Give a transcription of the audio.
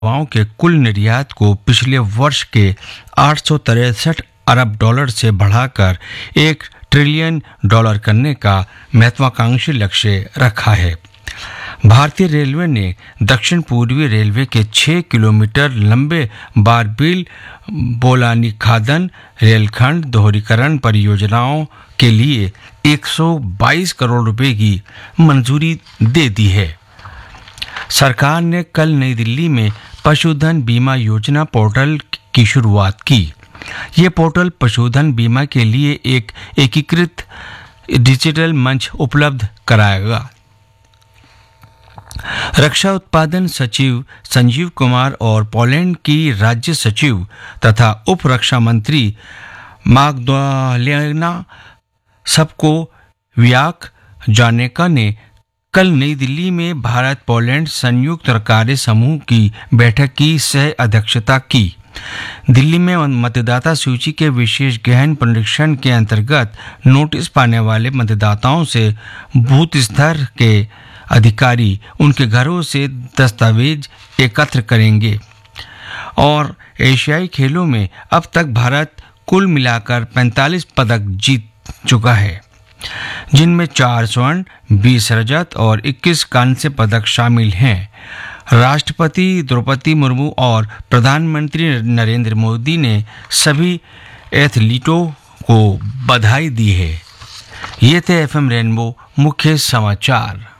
दवाओं के कुल निर्यात को पिछले वर्ष के 863 अरब डॉलर से बढ़ाकर $1 ट्रिलियन करने का महत्वाकांक्षी लक्ष्य रखा है। भारतीय रेलवे ने दक्षिण पूर्वी रेलवे के 6 किलोमीटर लंबे बारबील बोलानी खादन रेलखंड दोहरीकरण परियोजनाओं के लिए 122 करोड़ रुपए की मंजूरी दे दी है। सरकार ने कल नई दिल्ली में पशुधन बीमा योजना पोर्टल की शुरुआत की। ये पोर्टल पशुधन बीमा के लिए एक एकीकृत डिजिटल मंच उपलब्ध कराएगा। रक्षा उत्पादन सचिव संजीव कुमार और पोलैंड की राज्य सचिव तथा उप रक्षा मंत्री माग्दलेना सबकोवियाक जानेका ने कल नई दिल्ली में भारत पोलैंड संयुक्त कार्य समूह की बैठक की सह अध्यक्षता की। दिल्ली में मतदाता सूची के विशेष गहन परीक्षण के अंतर्गत नोटिस पाने वाले मतदाताओं से बूथ स्तर के अधिकारी उनके घरों से दस्तावेज एकत्र करेंगे। और एशियाई खेलों में अब तक भारत कुल मिलाकर 45 पदक जीत चुका है, जिनमें 4 स्वर्ण, 20 रजत और 21 कांस्य पदक शामिल हैं। राष्ट्रपति द्रौपदी मुर्मू और प्रधानमंत्री नरेंद्र मोदी ने सभी एथलीटों को बधाई दी है। ये थे एफएम रेनबो मुख्य समाचार।